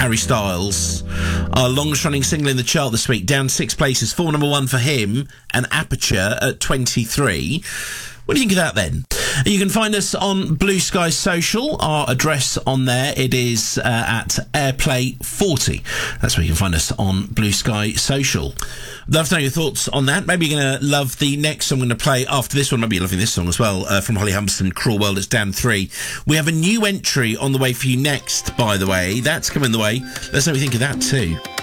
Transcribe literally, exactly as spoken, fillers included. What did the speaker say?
Harry Styles. Our longest-running single in the chart this week, down six places. Four number one for him, and Aperture at twenty-three. What do you think of that, then? You can find us on Blue Sky Social. Our address on there, it is uh, at Airplay forty. That's where you can find us on Blue Sky Social. Love to know your thoughts on that. Maybe you're going to love the next song I'm going to play after this one. Maybe you're loving this song as well, uh, from Holly Humberstone, Cruel World. It's down three. We have a new entry on the way for you next, by the way. That's coming the way. Let's know what you think of that too.